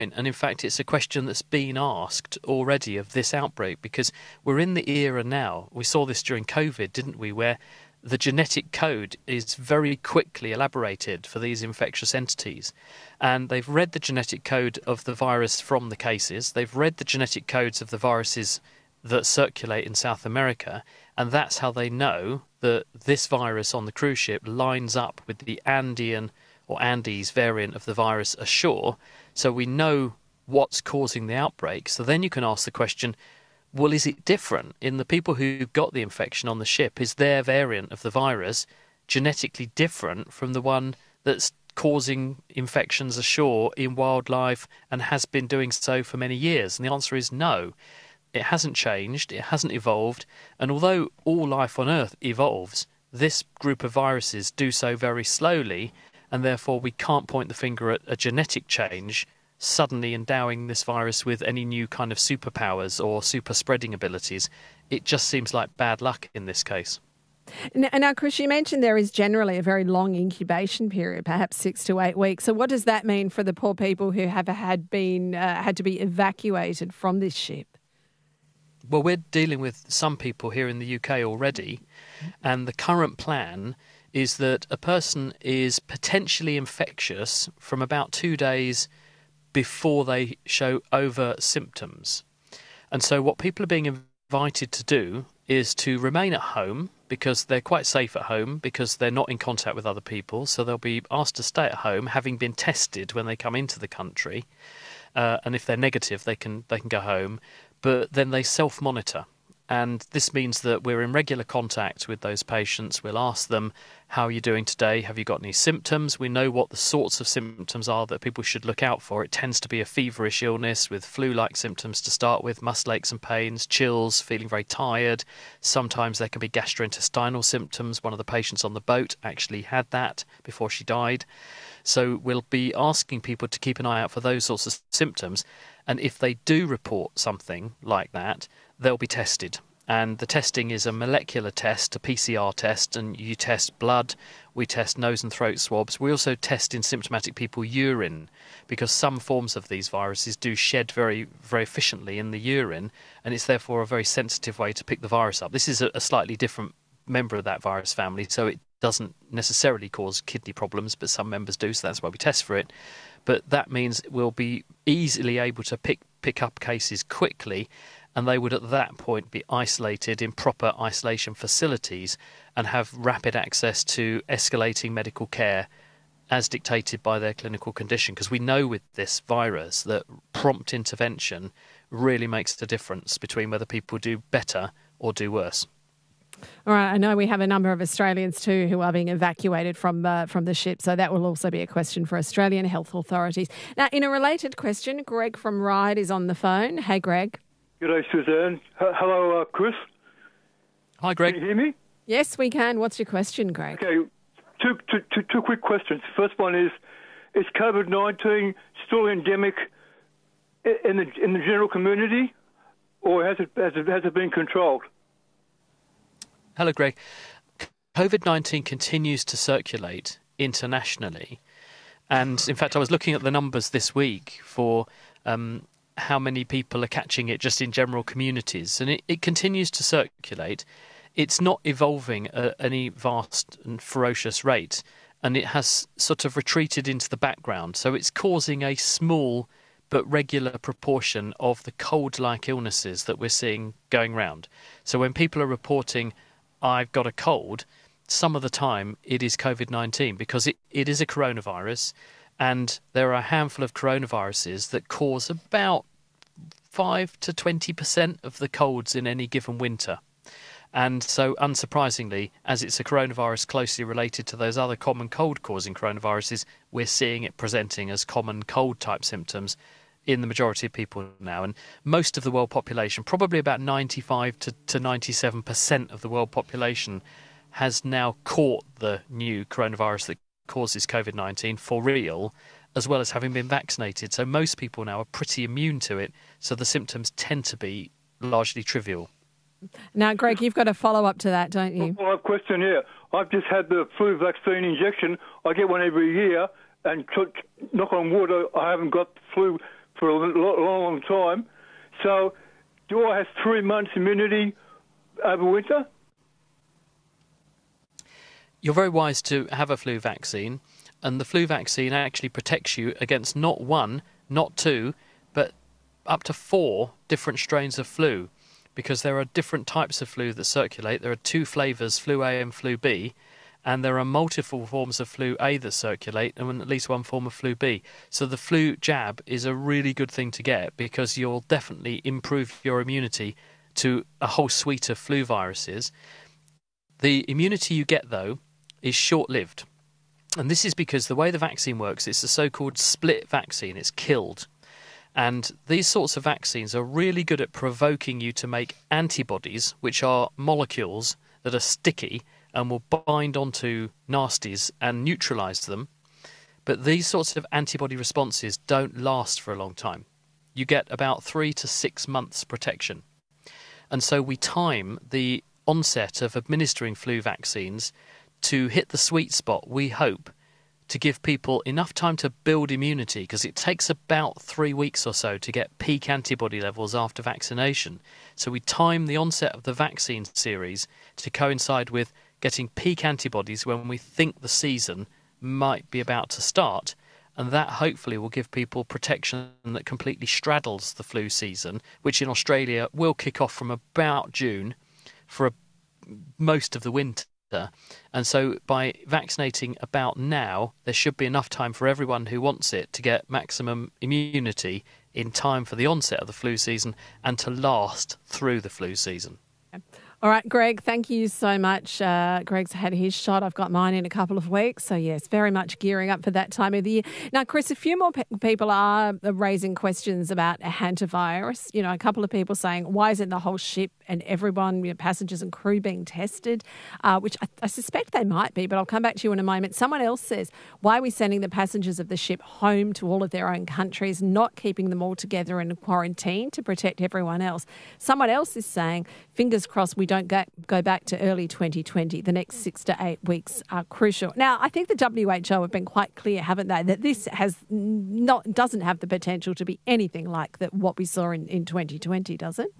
And in fact, it's a question that's been asked already of this outbreak, because we're in the era now. We saw this during COVID, didn't we, where the genetic code is very quickly elaborated for these infectious entities. And they've read the genetic code of the virus from the cases. They've read the genetic codes of the viruses that circulate in South America. And that's how they know that this virus on the cruise ship lines up with the Andean or Andes variant of the virus ashore. So we know what's causing the outbreak. So then you can ask the question, well, is it different in the people who got the infection on the ship? Is their variant of the virus genetically different from the one that's causing infections ashore in wildlife and has been doing so for many years? And the answer is no. It hasn't changed, it hasn't evolved, and although all life on Earth evolves, this group of viruses do so very slowly, and therefore we can't point the finger at a genetic change suddenly endowing this virus with any new kind of superpowers or super spreading abilities. It just seems like bad luck in this case. Now, Chris, you mentioned there is generally a very long incubation period, perhaps 6 to 8 weeks. So what does that mean for the poor people who have had to be evacuated from this ship? Well, we're dealing with some people here in the UK already, and the current plan is that a person is potentially infectious from about 2 days before they show overt symptoms. And so what people are being invited to do is to remain at home, because they're quite safe at home, because they're not in contact with other people. So they'll be asked to stay at home, having been tested when they come into the country. And if they're negative, they can go home. But then they self-monitor. And this means that we're in regular contact with those patients. We'll ask them, how are you doing today? Have you got any symptoms? We know what the sorts of symptoms are that people should look out for. It tends to be a feverish illness with flu-like symptoms to start with, muscle aches and pains, chills, feeling very tired. Sometimes there can be gastrointestinal symptoms. One of the patients on the boat actually had that before she died. So we'll be asking people to keep an eye out for those sorts of symptoms. And if they do report something like that, they'll be tested. And the testing is a molecular test, a PCR test, and you test blood, we test nose and throat swabs. We also test in symptomatic people urine, because some forms of these viruses do shed very, very efficiently in the urine, and it's therefore a very sensitive way to pick the virus up. This is a slightly different member of that virus family, so it doesn't necessarily cause kidney problems, but some members do, so that's why we test for it. But that means we'll be easily able to pick up cases quickly, and they would at that point be isolated in proper isolation facilities and have rapid access to escalating medical care as dictated by their clinical condition. Because we know with this virus that prompt intervention really makes a difference between whether people do better or do worse. All right, I know we have a number of Australians too who are being evacuated from the ship, so that will also be a question for Australian health authorities. Now, in a related question, Greg from Ryde is on the phone. Hey, Greg. G'day, Suzanne. Hello, Chris. Hi, Greg. Can you hear me? Yes, we can. What's your question, Greg? Okay, two quick questions. First one is COVID-19 still endemic in the general community, or has it been controlled? Hello, Greg. COVID-19 continues to circulate internationally. And in fact, I was looking at the numbers this week for how many people are catching it just in general communities. And it continues to circulate. It's not evolving at any vast and ferocious rate. And it has sort of retreated into the background. So it's causing a small but regular proportion of the cold-like illnesses that we're seeing going round. So when people are reporting, I've got a cold, some of the time it is COVID-19, because it is a coronavirus, and there are a handful of coronaviruses that cause about 5 to 20% of the colds in any given winter. And so, unsurprisingly, as it's a coronavirus closely related to those other common cold-causing coronaviruses, we're seeing it presenting as common cold-type symptoms in the majority of people now. And most of the world population, probably about 95 to 97% of the world population, has now caught the new coronavirus that causes COVID-19 for real, as well as having been vaccinated. So most people now are pretty immune to it, so the symptoms tend to be largely trivial. Now, Greg, you've got a follow-up to that, don't you? Well, I have a question here. I've just had the flu vaccine injection. I get one every year, and knock on wood, I haven't got flu for a long time. So do I have 3 months immunity over winter? You're very wise to have a flu vaccine, and the flu vaccine actually protects you against not one, not two, but up to 4 different strains of flu, because there are different types of flu that circulate. There are 2 flavours, flu A and flu B, and there are multiple forms of flu A that circulate and at least one form of flu B. So the flu jab is a really good thing to get because you'll definitely improve your immunity to a whole suite of flu viruses. The immunity you get, though, is short-lived. And this is because the way the vaccine works, it's a so-called split vaccine. It's killed. And these sorts of vaccines are really good at provoking you to make antibodies, which are molecules that are sticky and will bind onto nasties and neutralise them. But these sorts of antibody responses don't last for a long time. You get about 3 to 6 months protection. And so we time the onset of administering flu vaccines to hit the sweet spot, we hope, to give people enough time to build immunity, because it takes about 3 weeks or so to get peak antibody levels after vaccination. So we time the onset of the vaccine series to coincide with getting peak antibodies when we think the season might be about to start, and that hopefully will give people protection that completely straddles the flu season, which in Australia will kick off from about June for most of the winter. And so by vaccinating about now, there should be enough time for everyone who wants it to get maximum immunity in time for the onset of the flu season and to last through the flu season. All right, Greg, thank you so much. Greg's had his shot. I've got mine in a couple of weeks. So, yes, very much gearing up for that time of the year. Now, Chris, a few more people are raising questions about a hantavirus. You know, a couple of people saying, why isn't the whole ship and everyone, passengers and crew being tested? Which I suspect they might be, but I'll come back to you in a moment. Someone else says, why are we sending the passengers of the ship home to all of their own countries, not keeping them all together in quarantine to protect everyone else? Someone else is saying, fingers crossed we don't go back to early 2020. The next 6 to 8 weeks are crucial. Now, I think the WHO have been quite clear, haven't they, that this doesn't have the potential to be anything like what we saw in 2020, does it?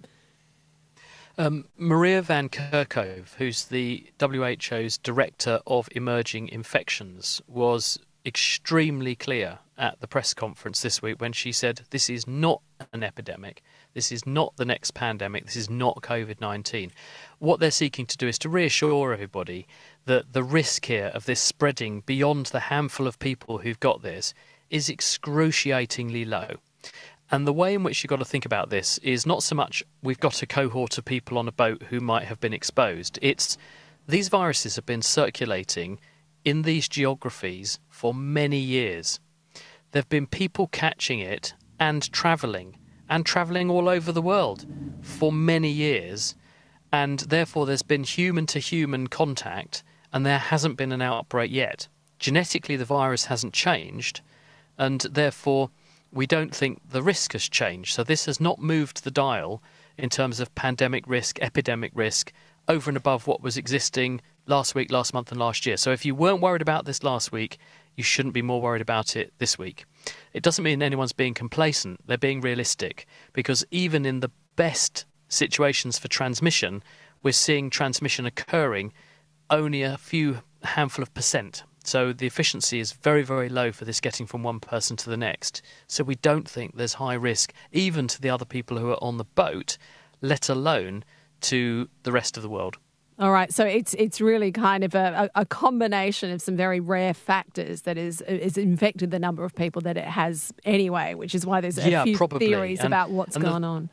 Maria Van Kerkhove, who's the WHO's Director of Emerging Infections, was extremely clear at the press conference this week when she said this is not an epidemic, this is not the next pandemic, this is not COVID-19. What they're seeking to do is to reassure everybody that the risk here of this spreading beyond the handful of people who've got this is excruciatingly low. And the way in which you've got to think about this is not so much we've got a cohort of people on a boat who might have been exposed. It's these viruses have been circulating in these geographies for many years. There have been people catching it and travelling all over the world for many years. And therefore there's been human-to-human contact and there hasn't been an outbreak yet. Genetically, the virus hasn't changed, and therefore we don't think the risk has changed. So this has not moved the dial in terms of pandemic risk, epidemic risk, over and above what was existing last week, last month and last year. So if you weren't worried about this last week, you shouldn't be more worried about it this week. It doesn't mean anyone's being complacent. They're being realistic, because even in the best situations for transmission, we're seeing transmission occurring only a few handful of percent. So the efficiency is very, very low for this getting from one person to the next. So we don't think there's high risk even to the other people who are on the boat, let alone to the rest of the world. All right, so it's really kind of a combination of some very rare factors that is infected the number of people that it has anyway, which is why there's a few theories about what's gone on.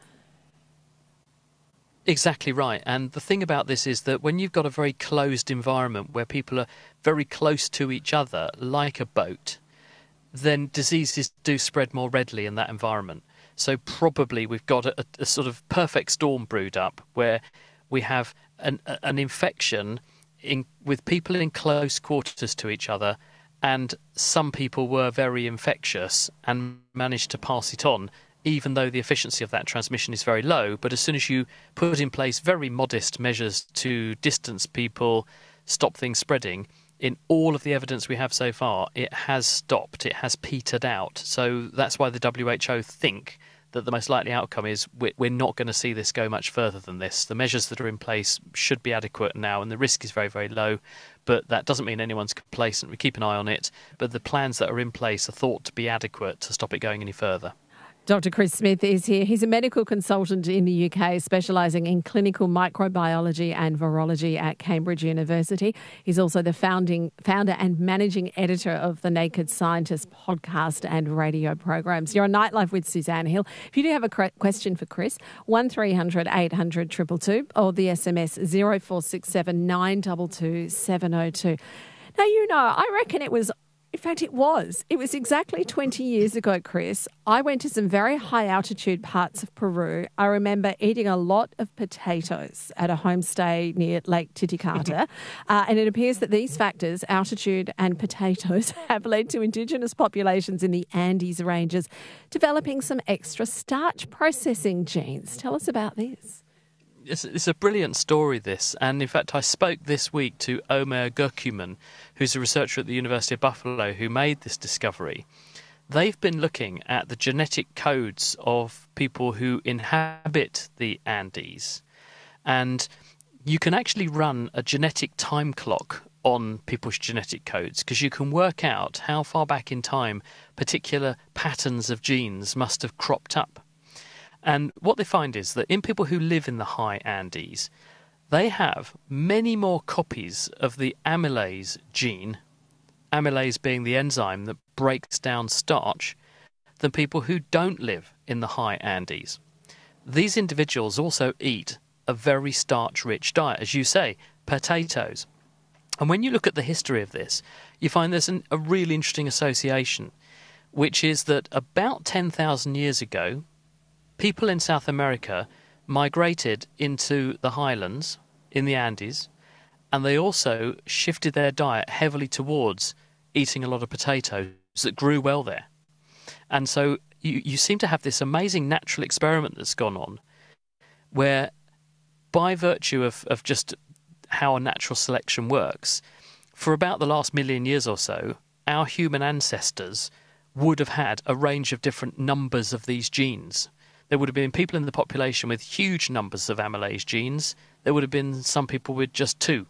Exactly right. And the thing about this is that when you've got a very closed environment where people are very close to each other, like a boat, then diseases do spread more readily in that environment. So probably we've got a sort of perfect storm brewed up where we have an infection with people in close quarters to each other, and some people were very infectious and managed to pass it on, even though the efficiency of that transmission is very low. But as soon as you put in place very modest measures to distance people, stop things spreading, in all of the evidence we have so far, it has stopped, it has petered out. So that's why the WHO think that the most likely outcome is we're not going to see this go much further than this. The measures that are in place should be adequate now, and the risk is very, very low. But that doesn't mean anyone's complacent. We keep an eye on it. But the plans that are in place are thought to be adequate to stop it going any further. Dr. Chris Smith is here. He's a medical consultant in the UK specialising in clinical microbiology and virology at Cambridge University. He's also the founder and managing editor of the Naked Scientist podcast and radio programs. You're on Nightlife with Suzanne Hill. If you do have a question for Chris, 1300 800 222 or the SMS 0467 922 702. Now, I reckon it was exactly 20 years ago, Chris. I went to some very high altitude parts of Peru. I remember eating a lot of potatoes at a homestay near Lake Titicaca. And it appears that these factors, altitude and potatoes, have led to indigenous populations in the Andes ranges developing some extra starch processing genes. Tell us about this. It's a brilliant story, this. And in fact, I spoke this week to Omer Gökümen, who's a researcher at the University of Buffalo who made this discovery. They've been looking at the genetic codes of people who inhabit the Andes. And you can actually run a genetic time clock on people's genetic codes because you can work out how far back in time particular patterns of genes must have cropped up. And what they find is that in people who live in the high Andes, they have many more copies of the amylase gene, amylase being the enzyme that breaks down starch, than people who don't live in the high Andes. These individuals also eat a very starch-rich diet, as you say, potatoes. And when you look at the history of this, you find there's a really interesting association, which is that about 10,000 years ago, people in South America migrated into the highlands in the Andes, and they also shifted their diet heavily towards eating a lot of potatoes that grew well there. And so you seem to have this amazing natural experiment that's gone on, where by virtue of just how a natural selection works, for about the last million years or so, our human ancestors would have had a range of different numbers of these genes. There would have been people in the population with huge numbers of amylase genes. There would have been some people with just 2.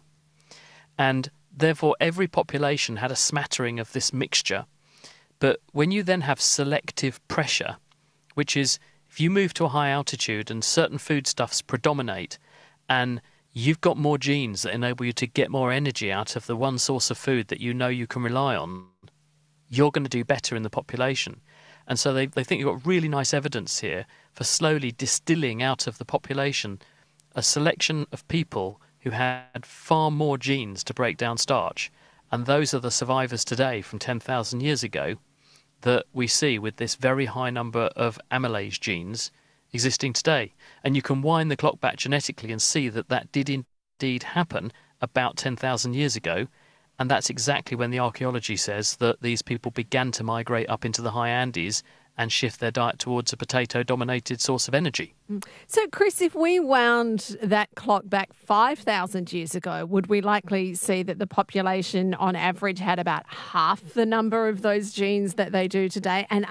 And therefore, every population had a smattering of this mixture. But when you then have selective pressure, which is if you move to a high altitude and certain foodstuffs predominate, and you've got more genes that enable you to get more energy out of the one source of food that you know you can rely on, you're going to do better in the population. And so they think you've got really nice evidence here for slowly distilling out of the population a selection of people who had far more genes to break down starch. And those are the survivors today from 10,000 years ago that we see with this very high number of amylase genes existing today. And you can wind the clock back genetically and see that that did indeed happen about 10,000 years ago. And that's exactly when the archaeology says that these people began to migrate up into the high Andes and shift their diet towards a potato-dominated source of energy. So, Chris, if we wound that clock back 5,000 years ago, would we likely see that the population on average had about half the number of those genes that they do today? And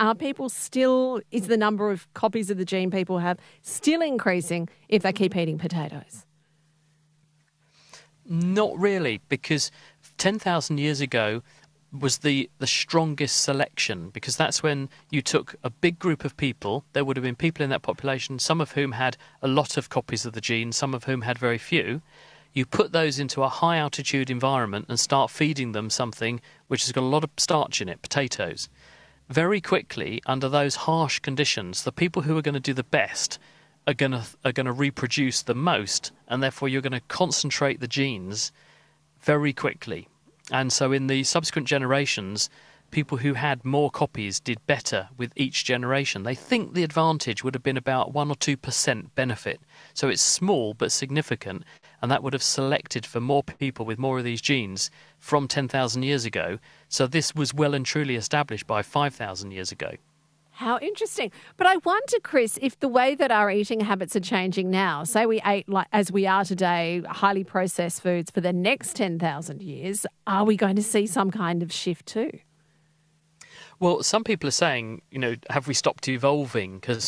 is the number of copies of the gene people have still increasing if they keep eating potatoes? Not really, because 10,000 years ago was the strongest selection, because that's when you took a big group of people. There would have been people in that population, some of whom had a lot of copies of the gene, some of whom had very few. You put those into a high altitude environment and start feeding them something which has got a lot of starch in it, potatoes. Very quickly, under those harsh conditions, the people who are going to do the best are going to reproduce the most, and therefore you're going to concentrate the genes very quickly. And so in the subsequent generations, people who had more copies did better with each generation. They think the advantage would have been about 1 or 2% benefit. So it's small but significant, and that would have selected for more people with more of these genes from 10,000 years ago. So this was well and truly established by 5,000 years ago. How interesting. But I wonder, Chris, if the way that our eating habits are changing now, say we ate like as we are today, highly processed foods for the next 10,000 years, are we going to see some kind of shift too? Well, some people are saying, have we stopped evolving? Because